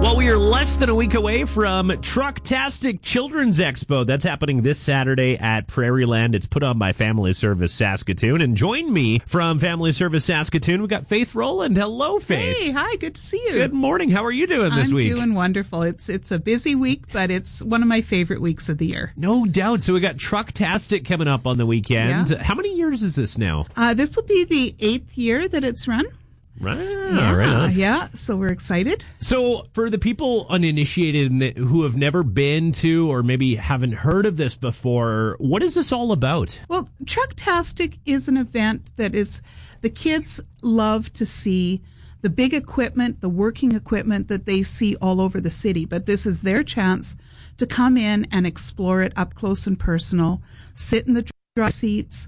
Well, we are less than a week away from Trucktastic Children's Expo. That's happening this Saturday at Prairieland. It's put on by Family Service Saskatoon. And join me from Family Service Saskatoon, we've got Faith Rowland. Hello, Faith. Hey, hi, good to see you. Good morning. How are you doing this week? I'm doing wonderful. It's a busy week, but it's one of my favorite weeks of the year. No doubt. So we got Trucktastic coming up on the weekend. Yeah. How many years is this now? This will be the 8th year that it's run. Right. Right on. Yeah, so we're excited. So for the people uninitiated and who have never been to or maybe haven't heard of this before, what is this all about? Well, Trucktastic is an event that is, the kids love to see the big equipment, the working equipment that they see all over the city. But this is their chance to come in and explore it up close and personal, sit in the driver's seats,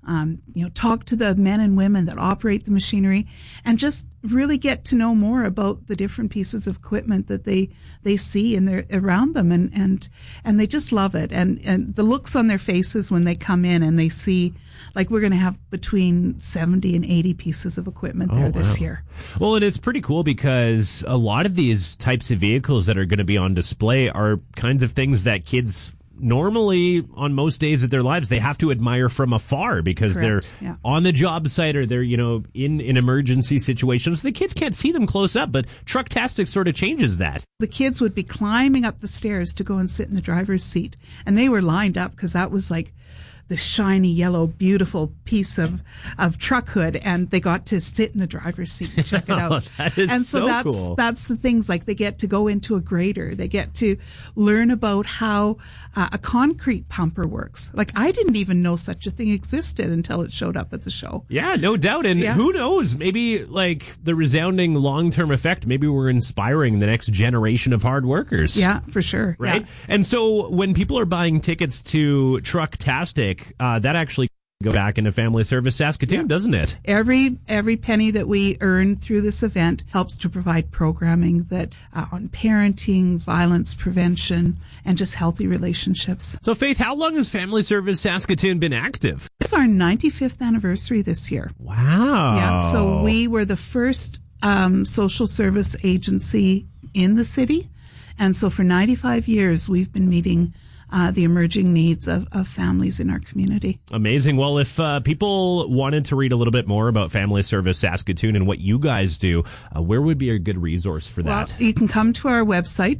talk to the men and women that operate the machinery, and just really get to know more about the different pieces of equipment that they see in their around them, and they just love it. And the looks on their faces when they come in and they see, like, we're going to have between 70 and 80 pieces of equipment there this year. Well, and it's pretty cool because a lot of these types of vehicles that are going to be on display are kinds of things that kids normally on most days of their lives they have to admire from afar because Correct. They're on the job site or they're in emergency situations. The kids can't see them close up, but Trucktastic sort of changes that. The kids would be climbing up the stairs to go and sit in the driver's seat, and they were lined up because that was like the shiny yellow beautiful piece of truck hood, and they got to sit in the driver's seat and check it out. That is and so that's cool. That's the things, like they get to go into a grader, they get to learn about how a concrete pumper works. Like, I didn't even know such a thing existed until it showed up at the show. Yeah, no doubt. And who knows, maybe like the resounding long-term effect, maybe we're inspiring the next generation of hard workers. Yeah, for sure. Right? Yeah. And so when people are buying tickets to Trucktastic, that actually go back into Family Service Saskatoon, doesn't it? Every penny that we earn through this event helps to provide programming that on parenting, violence prevention, and just healthy relationships. So, Faith, how long has Family Service Saskatoon been active? It's our 95th anniversary this year. Wow. Yeah, so we were the first social service agency in the city. And so for 95 years, we've been meeting the emerging needs of families in our community. Amazing. Well, if people wanted to read a little bit more about Family Service Saskatoon and what you guys do, where would be a good resource for that? Well, you can come to our website,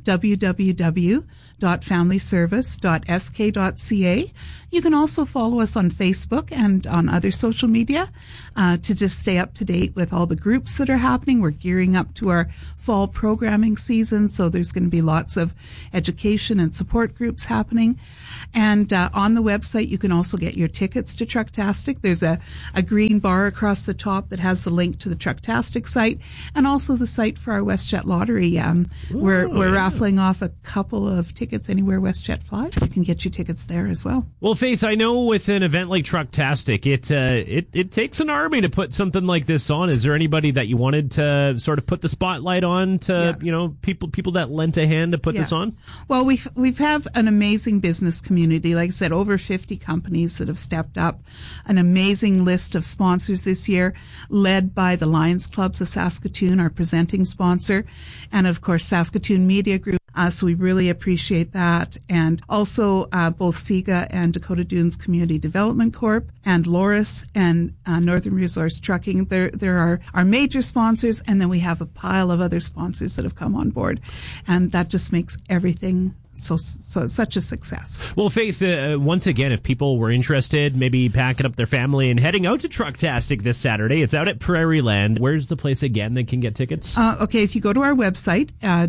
www.familyservice.sk.ca. You can also follow us on Facebook and on other social media to just stay up to date with all the groups that are happening. We're gearing up to our fall programming season, so there's going to be lots of education and support groups happening. And on the website, you can also get your tickets to Trucktastic. There's a green bar across the top that has the link to the Trucktastic site and also the site for our WestJet lottery. We're raffling off a couple of tickets anywhere WestJet flies. You can get your tickets there as well. Well, Faith, I know with an event like Trucktastic, it takes an army to put something like this on. Is there anybody that you wanted to sort of put the spotlight on to, people that lent a hand to put this on? Well, we've have an amazing business community. Like I said, over 50 companies that have stepped up. An amazing list of sponsors this year, led by the Lions Clubs of Saskatoon, our presenting sponsor, and of course Saskatoon Media Group. So we really appreciate that. And also both SIGA and Dakota Dunes Community Development Corp and Loris and Northern Resource Trucking. There are our major sponsors, and then we have a pile of other sponsors that have come on board. And that just makes everything so it's such a success. Well, Faith, once again, if people were interested, maybe packing up their family and heading out to Trucktastic this Saturday, it's out at Prairieland. Where's the place again they can get tickets? Okay, if you go to our website,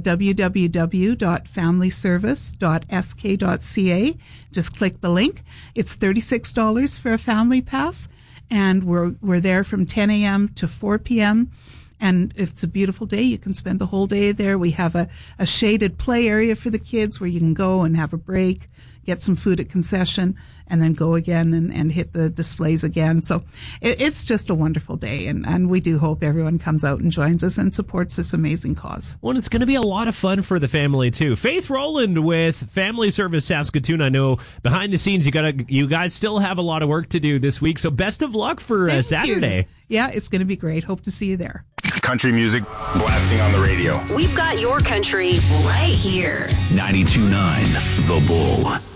www.familyservice.sk.ca, just click the link. It's $36 for a family pass, and we're there from 10 a.m. to 4 p.m., and if it's a beautiful day, you can spend the whole day there. We have a shaded play area for the kids where you can go and have a break, get some food at concession, and then go again and hit the displays again. So it's just a wonderful day, and we do hope everyone comes out and joins us and supports this amazing cause. Well, it's going to be a lot of fun for the family, too. Faith Rowland with Family Service Saskatoon. I know behind the scenes you guys still have a lot of work to do this week, so best of luck for Saturday. Yeah, it's going to be great. Hope to see you there. country music blasting on the radio. We've got your country right here. 92.9 The Bull.